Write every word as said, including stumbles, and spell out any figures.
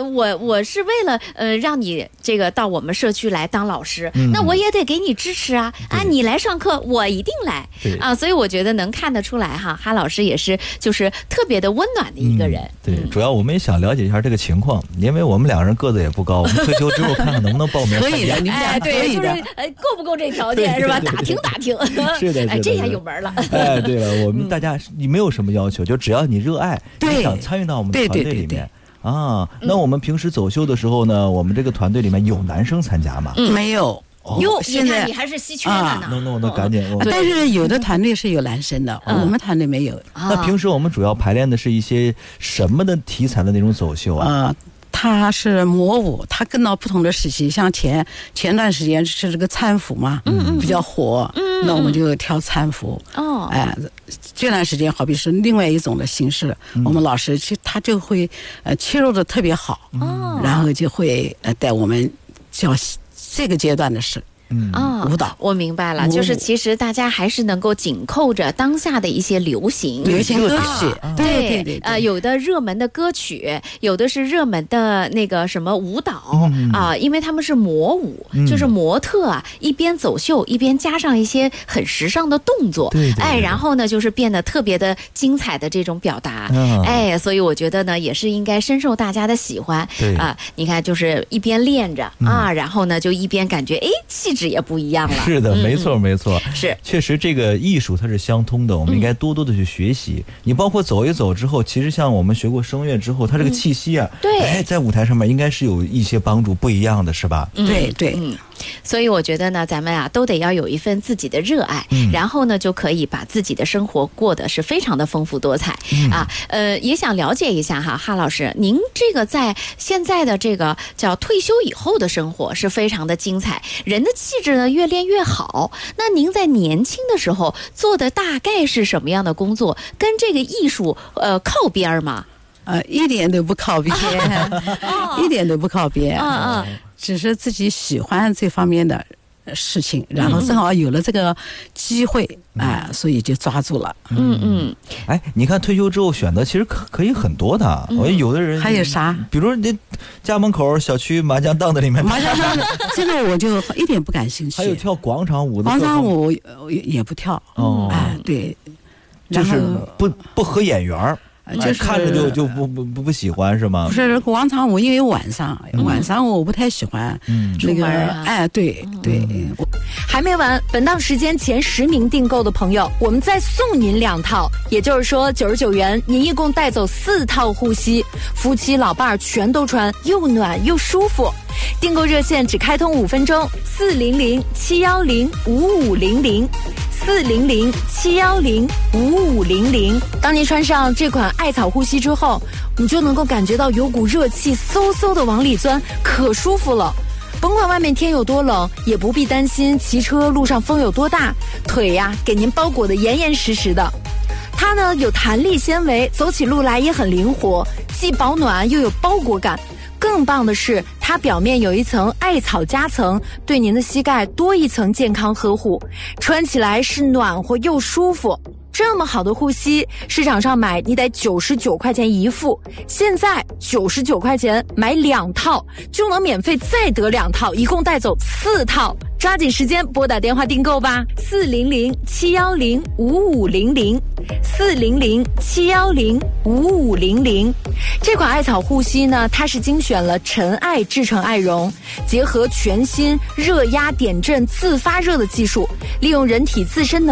我我是为了呃让你这个到我们社区来当老师，嗯、那我也得给你支持啊啊！你来上课，我一定来啊！所以我觉得能看得出来哈，哈老师也是就是特别的温暖的一个人。 嗯、对、嗯，主要我们也想了解一下这个情况，因为我们两个人个子也不高，我们退休之后看看能不能报名。 可以的，你们俩可以的， 就是呃够不够这条件是吧？打听打听， 是的，是的， 哎，这下有门了。 哎，对了，我们大家你没有什么要求，就只要你热爱，你想参与到我们的团队里面。啊，那我们平时走秀的时候呢，我们这个团队里面有男生参加吗？ 嗯，没有。 哟，现在你还是稀缺的呢。 那那那赶紧。 但是有的团队是有男生的，我们团队没有。 那平时我们主要排练的是一些什么的题材的那种走秀啊？ 它是魔舞，它跟到不同的时期，像前前段时间是这个搀扶嘛，嗯比较火，嗯，那我们就跳搀扶。哦，哎，这段时间好比是另外一种的形式，嗯、我们老师去他就会呃切入的特别好，哦，然后就会呃带我们教这个阶段的事。嗯啊，舞蹈我明白了，就是其实大家还是能够紧扣着当下的一些流行流行歌曲， 啊、对对对，呃，有的热门的歌曲，有的是热门的那个什么舞蹈啊、嗯呃，因为他们是模舞，嗯、就是模特啊，一边走秀一边加上一些很时尚的动作， 对对对， 哎，然后呢就是变得特别的精彩的这种表达，嗯、哎，所以我觉得呢也是应该深受大家的喜欢啊、呃。你看，就是一边练着、嗯、啊，然后呢就一边感觉哎气质也不一样了。 是的，没错没错， 是确实这个艺术它是相通的，我们应该多多的去学习。嗯、你包括走一走之后，其实像我们学过声乐之后，它这个气息啊， 嗯、对， 哎，在舞台上面应该是有一些帮助，不一样的是吧？ 嗯、对对， 嗯。所以我觉得呢，咱们啊都得要有一份自己的热爱，嗯、然后呢就可以把自己的生活过得是非常的丰富多彩、嗯、啊。呃，也想了解一下哈，哈老师，您这个在现在的这个叫退休以后的生活是非常的精彩，人的气质呢越练越好。那您在年轻的时候做的大概是什么样的工作？跟这个艺术呃靠边吗？ 呃，一点都不靠边，哦、一点都不靠边。嗯嗯，只是自己喜欢这方面的事情，然后正好有了这个机会，哎、嗯呃，所以就抓住了。 嗯嗯。 哎，你看退休之后选择其实可可以很多的，我、嗯、有的人还有啥？ 比如你家门口小区麻将档子里面， 麻将档子这个我就一点不感兴趣。 还有跳广场舞的， 广场舞也不跳。哦，哎，对， 就是不不合眼缘。就是看着就就不不不不喜欢是吗？ 不是广场舞，因为晚上、嗯、晚上我不太喜欢。嗯，那个、啊、哎，对对、嗯。 还没完，本档时间前十名订购的朋友，我们再送您两套，也就是说九十九元，您一共带走四套护膝，夫妻老伴儿全都穿，又暖又舒服。订购热线只开通五分钟，四零零七幺零五五零零。四零零七幺零五五零零。当您穿上这款艾草护膝之后，你就能够感觉到有股热气嗖嗖的往里钻，可舒服了。甭管外面天有多冷，也不必担心骑车路上风有多大，腿呀给您包裹得严严实实的。它呢有弹力纤维，走起路来也很灵活，既保暖又有包裹感。更棒的是，它表面有一层艾草夹层，对您的膝盖多一层健康呵护，穿起来是暖和又舒服。这么好的护膝，市场上买你得九十九块钱一副，现在九十九块钱买两套就能免费再得两套，一共带走四套。抓紧时间拨打电话订购吧，四零零七幺零五五零零，四零零七幺零五五零零。这款艾草护膝呢，它是精选了尘艾制成艾绒，结合全新热压点阵自发热的技术，利用人体自身的